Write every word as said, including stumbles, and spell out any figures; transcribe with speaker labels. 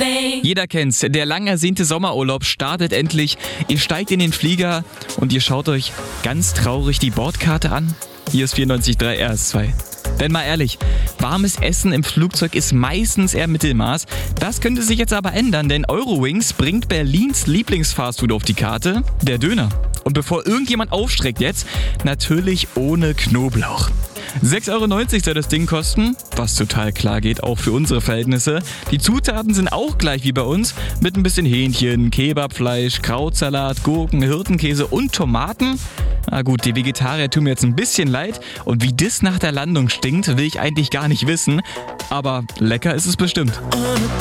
Speaker 1: Jeder kennt's, der lang ersehnte Sommerurlaub startet endlich. Ihr steigt in den Flieger und ihr schaut euch ganz traurig die Bordkarte an. Hier ist vierundneunzig Komma drei R S zwei. Denn mal ehrlich, warmes Essen im Flugzeug ist meistens eher Mittelmaß. Das könnte sich jetzt aber ändern, denn Eurowings bringt Berlins Lieblingsfastfood auf die Karte, der Döner. Und bevor irgendjemand aufstreckt jetzt, natürlich ohne Knoblauch. sechs Euro neunzig soll das Ding kosten, was total klar geht, auch für unsere Verhältnisse. Die Zutaten sind auch gleich wie bei uns, mit ein bisschen Hähnchen, Kebabfleisch, Krautsalat, Gurken, Hirtenkäse und Tomaten. Na gut, die Vegetarier tun mir jetzt ein bisschen leid und wie das nach der Landung stinkt, will ich eigentlich gar nicht wissen. Aber lecker ist es bestimmt.